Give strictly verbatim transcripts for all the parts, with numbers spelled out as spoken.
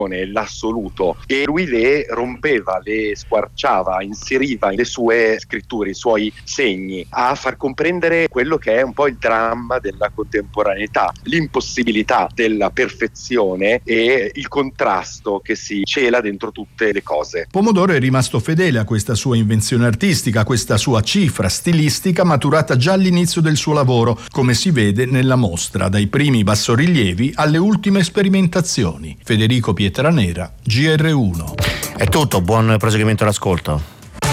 l'assoluto, e lui le rompeva, le squarciava, inseriva le sue scritture, i suoi segni, a far comprendere quello che è un po' il dramma della contemporaneità, l'impossibilità della perfezione e il contrasto che si cela dentro tutte le cose. Pomodoro è rimasto fedele a questa sua invenzione artistica, a questa sua cifra stilistica maturata già all'inizio del suo lavoro, come si vede nella mostra, dai primi bassorilievi alle ultime sperimentazioni. Federico Pietranera, G R uno. È tutto, buon proseguimento all'ascolto.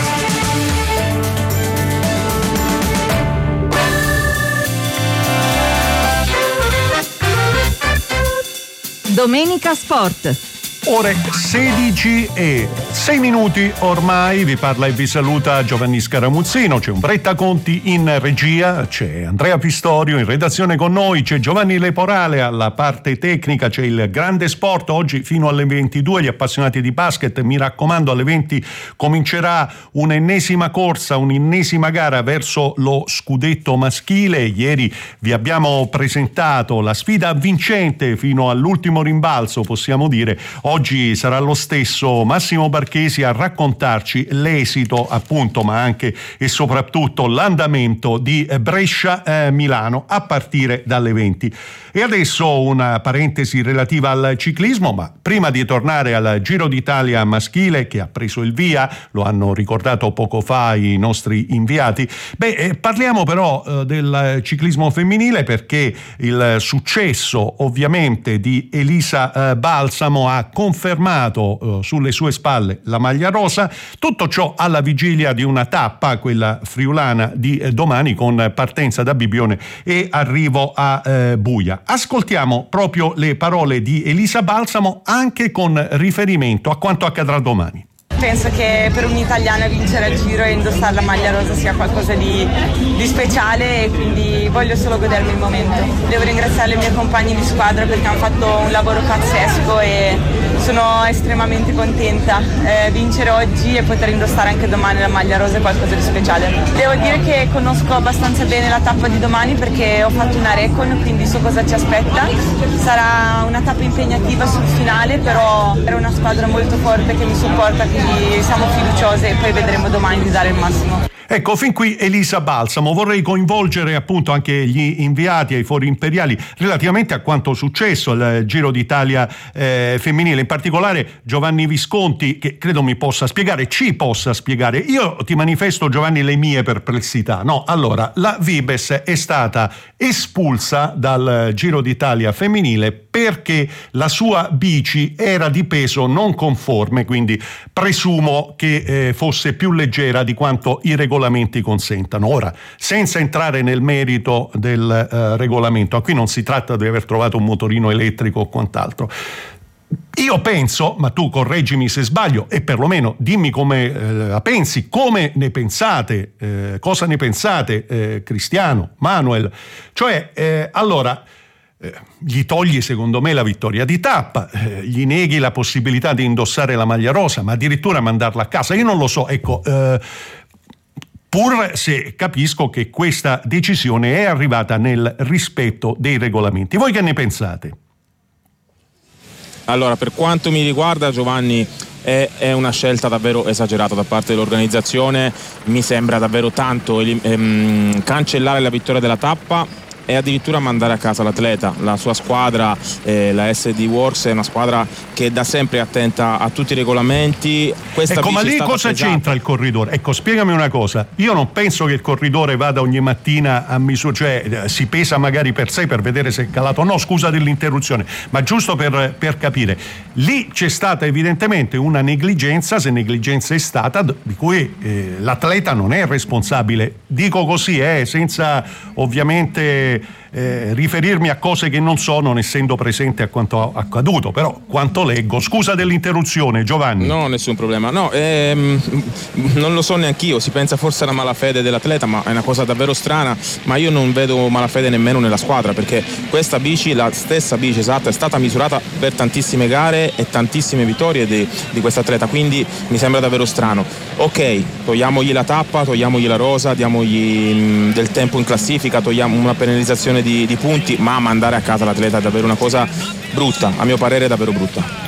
Domenica Sport. Ore sedici e sei minuti ormai, vi parla e vi saluta Giovanni Scaramuzzino, c'è Umbretta Conti in regia, c'è Andrea Pistorio in redazione con noi, c'è Giovanni Leporale alla parte tecnica, c'è il Grande Sport oggi fino alle ventidue, gli appassionati di basket, mi raccomando, alle venti comincerà un'ennesima corsa, un'ennesima gara verso lo scudetto maschile. Ieri vi abbiamo presentato la sfida vincente fino all'ultimo rimbalzo, possiamo dire. Oggi sarà lo stesso Massimo Barchesi a raccontarci l'esito, appunto, ma anche e soprattutto l'andamento di Brescia-Milano a partire dalle venti. E adesso una parentesi relativa al ciclismo, ma prima di tornare al Giro d'Italia maschile che ha preso il via, lo hanno ricordato poco fa i nostri inviati, beh, eh, parliamo però eh, del ciclismo femminile, perché il successo ovviamente di Elisa eh, Balsamo ha confermato eh, sulle sue spalle la maglia rosa, tutto ciò alla vigilia di una tappa, quella friulana di eh, domani, con partenza da Bibbione e arrivo a eh, Buia. Ascoltiamo proprio le parole di Elisa Balsamo anche con riferimento a quanto accadrà domani. Penso che per un'italiana vincere il Giro e indossare la maglia rosa sia qualcosa di, di speciale, e quindi voglio solo godermi il momento. Devo ringraziare le mie compagne di squadra perché hanno fatto un lavoro pazzesco e sono estremamente contenta. Eh, vincere oggi e poter indossare anche domani la maglia rosa è qualcosa di speciale. Devo dire che conosco abbastanza bene la tappa di domani perché ho fatto una recon, quindi so cosa ci aspetta. Sarà una tappa impegnativa sul finale, però è una squadra molto forte che mi supporta, quindi siamo fiduciose e poi vedremo domani di dare il massimo. Ecco, fin qui Elisa Balsamo. Vorrei coinvolgere appunto anche gli inviati ai fori imperiali relativamente a quanto successo al Giro d'Italia eh, femminile, in particolare Giovanni Visconti, che credo mi possa spiegare, ci possa spiegare. Io ti manifesto, Giovanni, le mie perplessità. No, allora, la Vibes è stata espulsa dal Giro d'Italia femminile perché la sua bici era di peso non conforme, quindi presumo che eh, fosse più leggera di quanto i regolamenti consentano. Ora, senza entrare nel merito del eh, regolamento, qui non si tratta di aver trovato un motorino elettrico o quant'altro. Io penso, ma tu correggimi se sbaglio e perlomeno dimmi come eh, la pensi, come ne pensate, eh, cosa ne pensate, eh, Cristiano, Manuel, cioè eh, allora eh, gli togli secondo me la vittoria di tappa, eh, gli neghi la possibilità di indossare la maglia rosa, ma addirittura mandarla a casa, io non lo so, ecco, eh, pur se capisco che questa decisione è arrivata nel rispetto dei regolamenti. Voi che ne pensate? Allora, per quanto mi riguarda, Giovanni, è, è una scelta davvero esagerata da parte dell'organizzazione. Mi sembra davvero tanto ehm, cancellare la vittoria della tappa e addirittura mandare a casa l'atleta. La sua squadra, eh, la S D Works, è una squadra che da sempre è attenta a tutti i regolamenti. Questa ecco, ma lì cosa pesata. C'entra il corridore? Ecco, spiegami una cosa. Io non penso che il corridore vada ogni mattina a misura, cioè si pesa magari per sé per vedere se è calato o no, scusa dell'interruzione, ma giusto per, per capire. Lì c'è stata evidentemente una negligenza, se negligenza è stata, di cui eh, l'atleta non è responsabile. Dico così, eh, senza ovviamente Eh, riferirmi a cose che non so, non essendo presente a quanto accaduto, però quanto leggo. Scusa dell'interruzione, Giovanni. No, nessun problema. No, ehm, non lo so neanch'io, si pensa forse alla malafede dell'atleta, ma è una cosa davvero strana, ma io non vedo malafede nemmeno nella squadra, perché questa bici, la stessa bici esatta, è stata misurata per tantissime gare e tantissime vittorie di, di questa atleta, quindi mi sembra davvero strano. Ok, togliamogli la tappa, togliamogli la rosa, diamogli mh, del tempo in classifica, togliamo una penalizzazione Di, di punti, ma mandare a casa l'atleta è davvero una cosa brutta, a mio parere è davvero brutta.